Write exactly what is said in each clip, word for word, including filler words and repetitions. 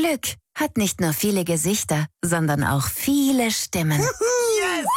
Glück hat nicht nur viele Gesichter, sondern auch viele Stimmen. Yes!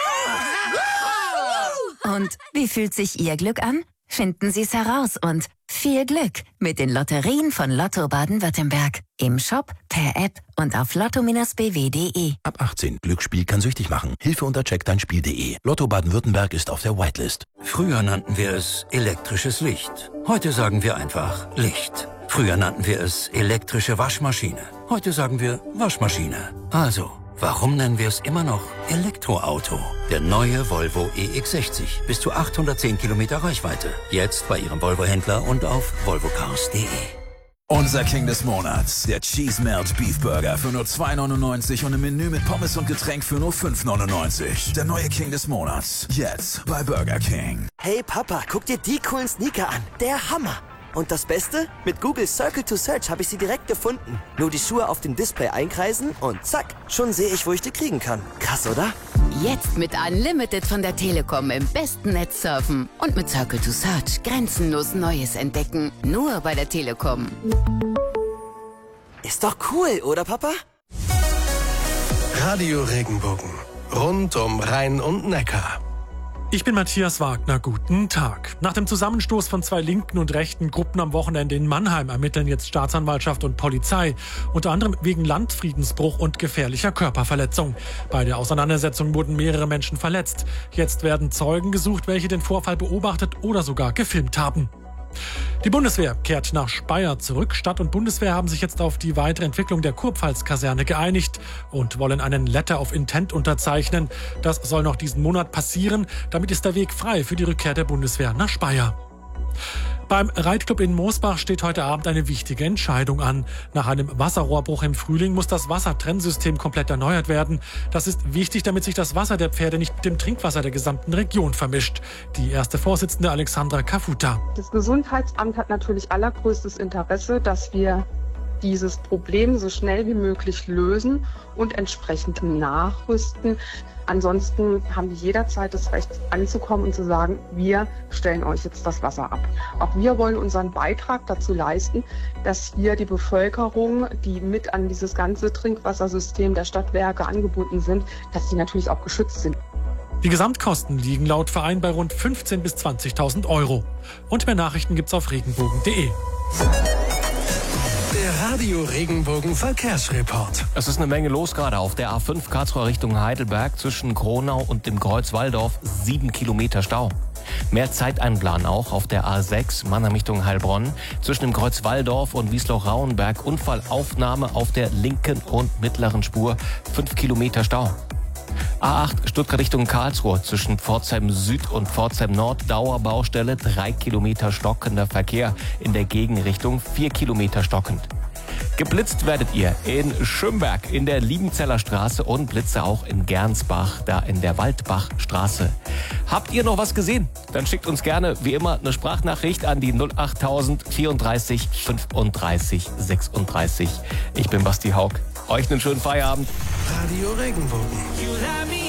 Und wie fühlt sich Ihr Glück an? Finden Sie es heraus und viel Glück mit den Lotterien von Lotto Baden-Württemberg. Im Shop, per App und auf lotto Bindestrich b w punkt de. Ab achtzehn. Glücksspiel kann süchtig machen. Hilfe unter check dein spiel punkt de. Lotto Baden-Württemberg ist auf der Whitelist. Früher nannten wir es elektrisches Licht. Heute sagen wir einfach Licht. Früher nannten wir es elektrische Waschmaschine. Heute sagen wir Waschmaschine. Also, warum nennen wir es immer noch Elektroauto? Der neue Volvo E X sechzig. Bis zu achthundertzehn Kilometer Reichweite. Jetzt bei Ihrem Volvo-Händler und auf volvo cars punkt de. Unser King des Monats, der Cheese Melt Beef Burger für nur zwei neunundneunzig und ein Menü mit Pommes und Getränk für nur fünf neunundneunzig. Der neue King des Monats, jetzt bei Burger King. Hey Papa, guck dir die coolen Sneaker an. Der Hammer. Und das Beste? Mit Google Circle to Search habe ich sie direkt gefunden. Nur die Schuhe auf dem Display einkreisen und zack, schon sehe ich, wo ich die kriegen kann. Krass, oder? Jetzt mit Unlimited von der Telekom im besten Netz surfen. Und mit Circle to Search grenzenlos Neues entdecken. Nur bei der Telekom. Ist doch cool, oder Papa? Radio Regenbogen. Rund um Rhein und Neckar. Ich bin Matthias Wagner, guten Tag. Nach dem Zusammenstoß von zwei linken und rechten Gruppen am Wochenende in Mannheim ermitteln jetzt Staatsanwaltschaft und Polizei, unter anderem wegen Landfriedensbruch und gefährlicher Körperverletzung. Bei der Auseinandersetzung wurden mehrere Menschen verletzt. Jetzt werden Zeugen gesucht, welche den Vorfall beobachtet oder sogar gefilmt haben. Die Bundeswehr kehrt nach Speyer zurück. Stadt und Bundeswehr haben sich jetzt auf die weitere Entwicklung der Kurpfalz-Kaserne geeinigt und wollen einen Letter of Intent unterzeichnen. Das soll noch diesen Monat passieren. Damit ist der Weg frei für die Rückkehr der Bundeswehr nach Speyer. Beim Reitclub in Moosbach steht heute Abend eine wichtige Entscheidung an. Nach einem Wasserrohrbruch im Frühling muss das Wassertrennsystem komplett erneuert werden. Das ist wichtig, damit sich das Wasser der Pferde nicht mit dem Trinkwasser der gesamten Region vermischt. Die erste Vorsitzende Alexandra Kafuta. Das Gesundheitsamt hat natürlich allergrößtes Interesse, dass wir dieses Problem so schnell wie möglich lösen und entsprechend nachrüsten. Ansonsten haben die jederzeit das Recht anzukommen und zu sagen, wir stellen euch jetzt das Wasser ab. Auch wir wollen unseren Beitrag dazu leisten, dass hier die Bevölkerung, die mit an dieses ganze Trinkwassersystem der Stadtwerke angebunden sind, dass die natürlich auch geschützt sind. Die Gesamtkosten liegen laut Verein bei rund fünfzehntausend bis zwanzigtausend Euro. Und mehr Nachrichten gibt's auf regenbogen punkt de. Der Radio Regenbogen Verkehrsreport. Es ist eine Menge los gerade auf der A fünf Karlsruhe Richtung Heidelberg zwischen Kronau und dem Kreuz Walldorf. Sieben Kilometer Stau. Mehr Zeit einplanen auch auf der A sechs Mannheim Richtung Heilbronn. Zwischen dem Kreuz Walldorf und Wiesloch-Rauenberg Unfallaufnahme auf der linken und mittleren Spur. Fünf Kilometer Stau. A acht Stuttgart Richtung Karlsruhe zwischen Pforzheim Süd und Pforzheim Nord Dauerbaustelle, drei Kilometer stockender Verkehr in der Gegenrichtung, vier Kilometer stockend. Geblitzt werdet ihr in Schönberg in der Liebenzeller Straße und Blitze auch in Gernsbach, da in der Waldbachstraße. Habt ihr noch was gesehen? Dann schickt uns gerne wie immer eine Sprachnachricht an die null achttausend vierunddreißig fünfunddreißig sechsunddreißig. Ich bin Basti Haug. Euch einen schönen Feierabend. Radio Regenbogen.